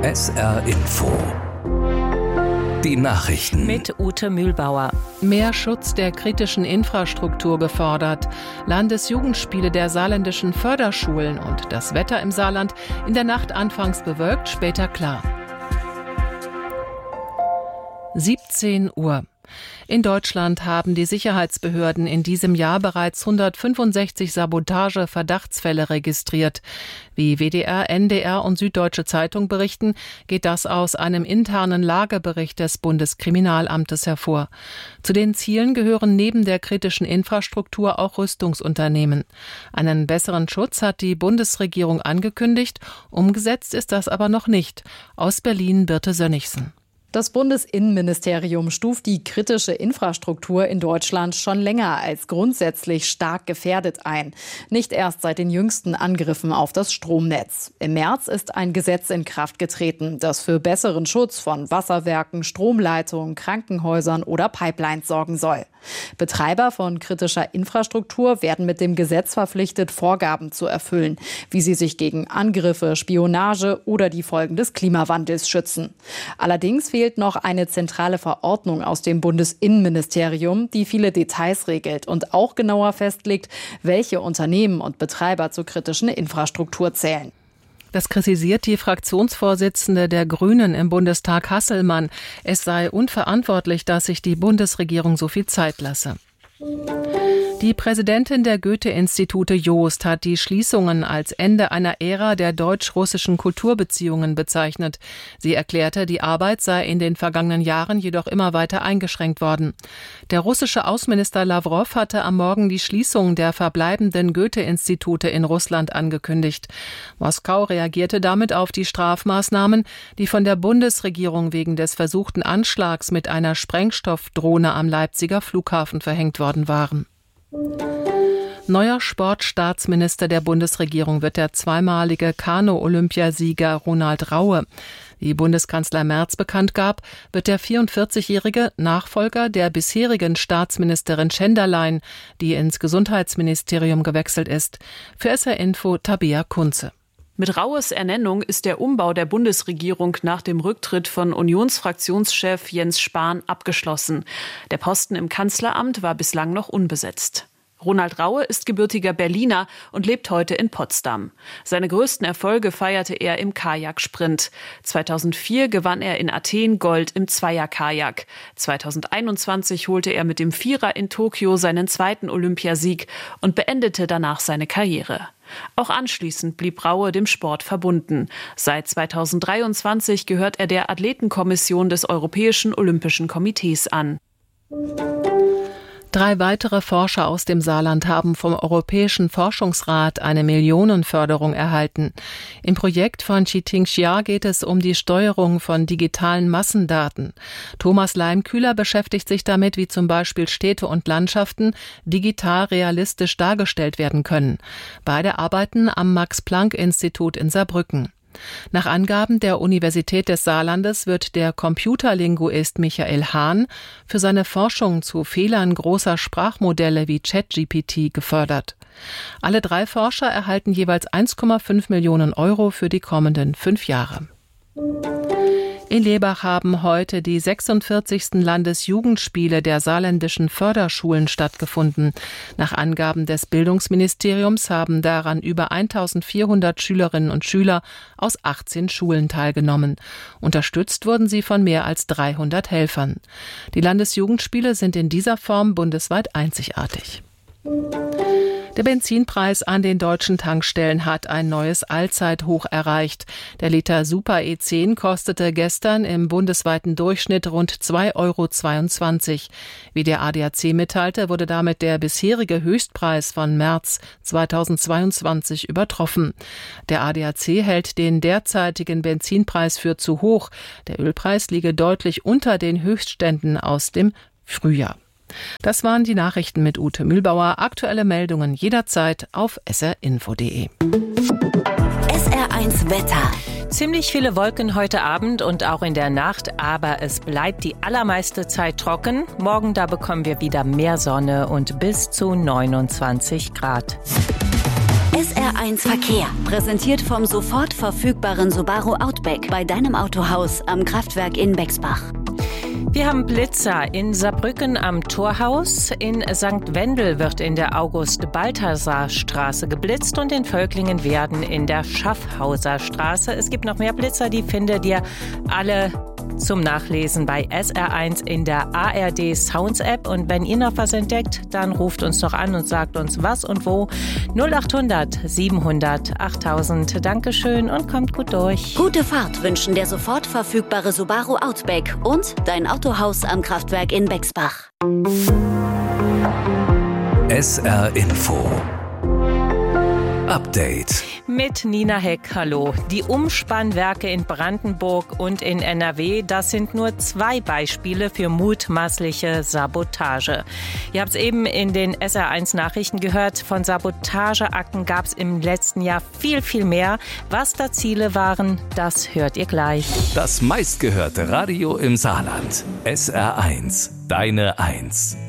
SR Info. Die Nachrichten. Mit Ute Mühlbauer. Mehr Schutz der kritischen Infrastruktur gefordert. Landesjugendspiele der saarländischen Förderschulen und das Wetter im Saarland. In der Nacht anfangs bewölkt, später klar. 17 Uhr. In Deutschland haben die Sicherheitsbehörden in diesem Jahr bereits 165 Sabotage-Verdachtsfälle registriert. Wie WDR, NDR und Süddeutsche Zeitung berichten, geht das aus einem internen Lagebericht des Bundeskriminalamtes hervor. Zu den Zielen gehören neben der kritischen Infrastruktur auch Rüstungsunternehmen. Einen besseren Schutz hat die Bundesregierung angekündigt, umgesetzt ist das aber noch nicht. Aus Berlin Birte Sönnigsen. Das Bundesinnenministerium stuft die kritische Infrastruktur in Deutschland schon länger als grundsätzlich stark gefährdet ein. Nicht erst seit den jüngsten Angriffen auf das Stromnetz. Im März ist ein Gesetz in Kraft getreten, das für besseren Schutz von Wasserwerken, Stromleitungen, Krankenhäusern oder Pipelines sorgen soll. Betreiber von kritischer Infrastruktur werden mit dem Gesetz verpflichtet, Vorgaben zu erfüllen, wie sie sich gegen Angriffe, Spionage oder die Folgen des Klimawandels schützen. Allerdings fehlt noch eine zentrale Verordnung aus dem Bundesinnenministerium, die viele Details regelt und auch genauer festlegt, welche Unternehmen und Betreiber zur kritischen Infrastruktur zählen. Das kritisiert die Fraktionsvorsitzende der Grünen im Bundestag Hasselmann. Es sei unverantwortlich, dass sich die Bundesregierung so viel Zeit lasse. Die Präsidentin der Goethe-Institute Joost hat die Schließungen als Ende einer Ära der deutsch-russischen Kulturbeziehungen bezeichnet. Sie erklärte, die Arbeit sei in den vergangenen Jahren jedoch immer weiter eingeschränkt worden. Der russische Außenminister Lawrow hatte am Morgen die Schließung der verbleibenden Goethe-Institute in Russland angekündigt. Moskau reagierte damit auf die Strafmaßnahmen, die von der Bundesregierung wegen des versuchten Anschlags mit einer Sprengstoffdrohne am Leipziger Flughafen verhängt worden waren. Neuer Sportstaatsminister der Bundesregierung wird der zweimalige Kanu-Olympiasieger Ronald Raue. Wie Bundeskanzler Merz bekannt gab, wird der 44-jährige Nachfolger der bisherigen Staatsministerin Schenderlein, die ins Gesundheitsministerium gewechselt ist. Für SR Info Tabea Kunze. Mit Raues Ernennung ist der Umbau der Bundesregierung nach dem Rücktritt von Unionsfraktionschef Jens Spahn abgeschlossen. Der Posten im Kanzleramt war bislang noch unbesetzt. Ronald Raue ist gebürtiger Berliner und lebt heute in Potsdam. Seine größten Erfolge feierte er im Kajaksprint. 2004 gewann er in Athen Gold im Zweierkajak. 2021 holte er mit dem Vierer in Tokio seinen zweiten Olympiasieg und beendete danach seine Karriere. Auch anschließend blieb Raue dem Sport verbunden. Seit 2023 gehört er der Athletenkommission des Europäischen Olympischen Komitees an. 3 weitere Forscher aus dem Saarland haben vom Europäischen Forschungsrat eine Millionenförderung erhalten. Im Projekt von Chiting Xia geht es um die Steuerung von digitalen Massendaten. Thomas Leimkühler beschäftigt sich damit, wie zum Beispiel Städte und Landschaften digital realistisch dargestellt werden können. Beide arbeiten am Max-Planck-Institut in Saarbrücken. Nach Angaben der Universität des Saarlandes wird der Computerlinguist Michael Hahn für seine Forschung zu Fehlern großer Sprachmodelle wie ChatGPT gefördert. Alle 3 Forscher erhalten jeweils 1,5 Millionen Euro für die kommenden 5 Jahre. In Lebach haben heute die 46. Landesjugendspiele der saarländischen Förderschulen stattgefunden. Nach Angaben des Bildungsministeriums haben daran über 1400 Schülerinnen und Schüler aus 18 Schulen teilgenommen. Unterstützt wurden sie von mehr als 300 Helfern. Die Landesjugendspiele sind in dieser Form bundesweit einzigartig. Der Benzinpreis an den deutschen Tankstellen hat ein neues Allzeithoch erreicht. Der Liter Super E10 kostete gestern im bundesweiten Durchschnitt rund 2,22 €. Wie der ADAC mitteilte, wurde damit der bisherige Höchstpreis von März 2022 übertroffen. Der ADAC hält den derzeitigen Benzinpreis für zu hoch. Der Ölpreis liege deutlich unter den Höchstständen aus dem Frühjahr. Das waren die Nachrichten mit Ute Mühlbauer. Aktuelle Meldungen jederzeit auf srinfo.de. SR1 Wetter. Ziemlich viele Wolken heute Abend und auch in der Nacht, aber es bleibt die allermeiste Zeit trocken. Morgen da bekommen wir wieder mehr Sonne und bis zu 29 Grad. SR1 Verkehr, präsentiert vom sofort verfügbaren Subaru Outback bei deinem Autohaus am Kraftwerk in Bexbach. Wir haben Blitzer in Saarbrücken am Torhaus. In St. Wendel wird in der August-Balthasar-Straße geblitzt und in Völklingen werden in der Schaffhauser Straße. Es gibt noch mehr Blitzer, die findet ihr alle zum Nachlesen bei SR1 in der ARD Sounds App. Und wenn ihr noch was entdeckt, dann ruft uns doch an und sagt uns was und wo. 0800 700 8000. Dankeschön und kommt gut durch. Gute Fahrt wünschen der sofort verfügbare Subaru Outback und dein Autohaus am Kraftwerk in Bexbach. SR Info Update mit Nina Heck, hallo. Die Umspannwerke in Brandenburg und in NRW, das sind nur 2 Beispiele für mutmaßliche Sabotage. Ihr habt es eben in den SR1 Nachrichten gehört, von Sabotageakten gab es im letzten Jahr viel, viel mehr. Was da Ziele waren, das hört ihr gleich. Das meistgehörte Radio im Saarland. SR1, deine 1.